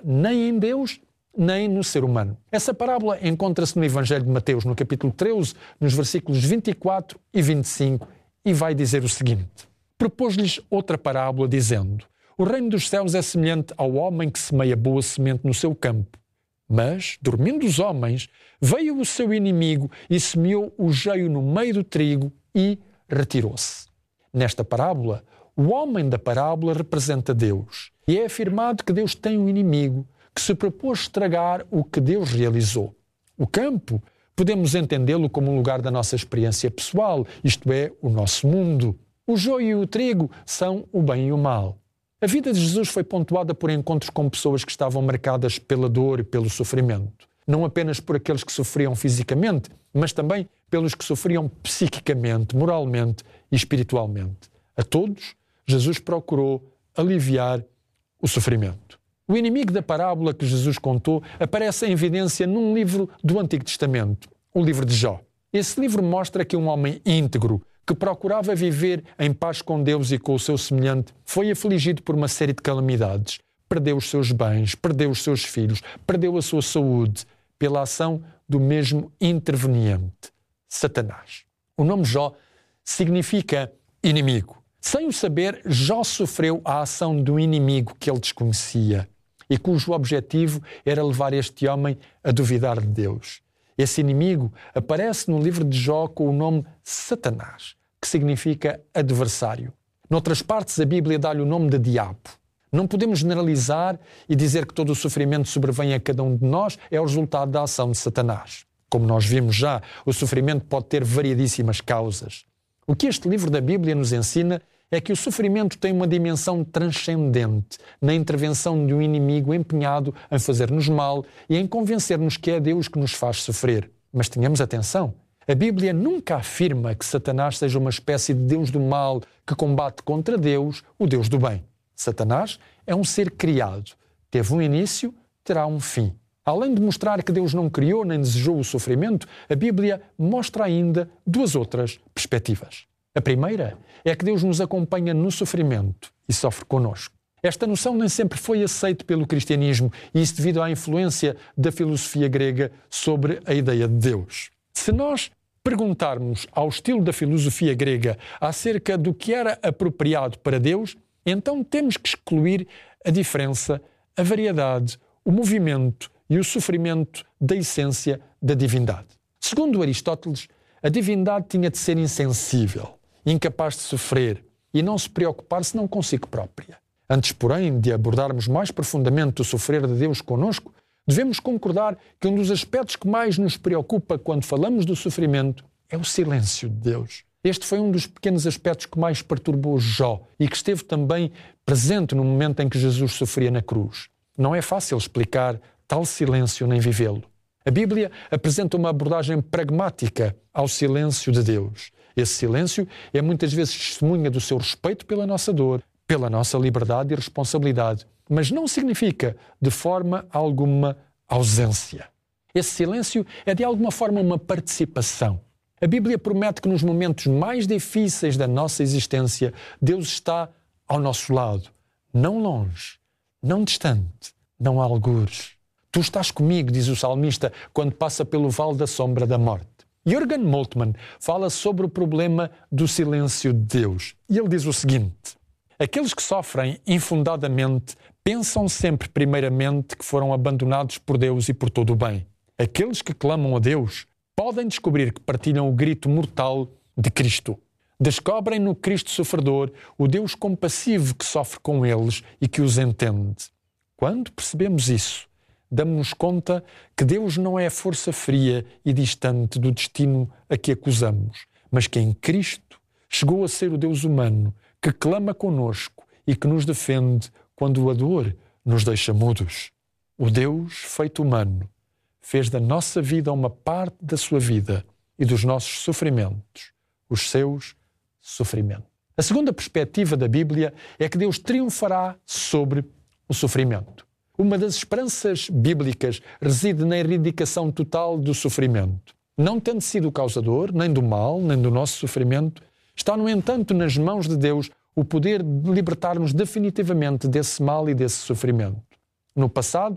nem em Deus, nem no ser humano. Essa parábola encontra-se no Evangelho de Mateus, no capítulo 13, nos versículos 24 e 25, e vai dizer o seguinte: propôs-lhes outra parábola, dizendo: o reino dos céus é semelhante ao homem que semeia boa semente no seu campo. Mas, dormindo os homens, veio o seu inimigo e semeou o joio no meio do trigo e retirou-se. Nesta parábola, o homem da parábola representa Deus, e é afirmado que Deus tem um inimigo que se propôs estragar o que Deus realizou. O campo, podemos entendê-lo como um lugar da nossa experiência pessoal, isto é, o nosso mundo. O joio e o trigo são o bem e o mal. A vida de Jesus foi pontuada por encontros com pessoas que estavam marcadas pela dor e pelo sofrimento. Não apenas por aqueles que sofriam fisicamente, mas também pelos que sofriam psiquicamente, moralmente e espiritualmente. A todos, Jesus procurou aliviar o sofrimento. O inimigo da parábola que Jesus contou aparece em evidência num livro do Antigo Testamento, o livro de Jó. Esse livro mostra que um homem íntegro, que procurava viver em paz com Deus e com o seu semelhante, foi afligido por uma série de calamidades. Perdeu os seus bens, perdeu os seus filhos, perdeu a sua saúde, pela ação do mesmo interveniente, Satanás. O nome Jó significa inimigo. Sem o saber, Jó sofreu a ação do inimigo que ele desconhecia e cujo objetivo era levar este homem a duvidar de Deus. Esse inimigo aparece no livro de Jó com o nome Satanás, que significa adversário. Noutras partes, a Bíblia dá-lhe o nome de diabo. Não podemos generalizar e dizer que todo o sofrimento sobrevém a cada um de nós é o resultado da ação de Satanás. Como nós vimos já, o sofrimento pode ter variedíssimas causas. O que este livro da Bíblia nos ensina é que o sofrimento tem uma dimensão transcendente na intervenção de um inimigo empenhado em fazer-nos mal e em convencer-nos que é Deus que nos faz sofrer. Mas tenhamos atenção, a Bíblia nunca afirma que Satanás seja uma espécie de Deus do mal que combate contra Deus, o Deus do bem. Satanás é um ser criado. Teve um início, terá um fim. Além de mostrar que Deus não criou nem desejou o sofrimento, a Bíblia mostra ainda duas outras perspectivas. A primeira é que Deus nos acompanha no sofrimento e sofre connosco. Esta noção nem sempre foi aceita pelo cristianismo, e isso devido à influência da filosofia grega sobre a ideia de Deus. Se nós perguntarmos ao estilo da filosofia grega acerca do que era apropriado para Deus, então temos que excluir a diferença, a variedade, o movimento e o sofrimento da essência da divindade. Segundo Aristóteles, a divindade tinha de ser insensível, incapaz de sofrer e não se preocupar senão consigo própria. Antes, porém, de abordarmos mais profundamente o sofrer de Deus conosco, devemos concordar que um dos aspectos que mais nos preocupa quando falamos do sofrimento é o silêncio de Deus. Este foi um dos pequenos aspectos que mais perturbou Jó e que esteve também presente no momento em que Jesus sofria na cruz. Não é fácil explicar tal silêncio nem vivê-lo. A Bíblia apresenta uma abordagem pragmática ao silêncio de Deus. Esse silêncio é muitas vezes testemunha do seu respeito pela nossa dor, pela nossa liberdade e responsabilidade, mas não significa de forma alguma ausência. Esse silêncio é de alguma forma uma participação. A Bíblia promete que nos momentos mais difíceis da nossa existência, Deus está ao nosso lado, não longe, não distante, não algures. Tu estás comigo, diz o salmista, quando passa pelo vale da sombra da morte. Jürgen Moltmann fala sobre o problema do silêncio de Deus. E ele diz o seguinte: aqueles que sofrem infundadamente pensam sempre primeiramente que foram abandonados por Deus e por todo o bem. Aqueles que clamam a Deus podem descobrir que partilham o grito mortal de Cristo. Descobrem no Cristo sofredor o Deus compassivo que sofre com eles e que os entende. Quando percebemos isso, damos-nos conta que Deus não é a força fria e distante do destino a que acusamos, mas que em Cristo chegou a ser o Deus humano que clama conosco e que nos defende quando a dor nos deixa mudos. O Deus feito humano fez da nossa vida uma parte da sua vida e dos nossos sofrimentos, os seus sofrimentos. A segunda perspectiva da Bíblia é que Deus triunfará sobre o sofrimento. Uma das esperanças bíblicas reside na erradicação total do sofrimento. Não tendo sido o causador, nem do mal, nem do nosso sofrimento, está, no entanto, nas mãos de Deus o poder de libertar-nos definitivamente desse mal e desse sofrimento. No passado,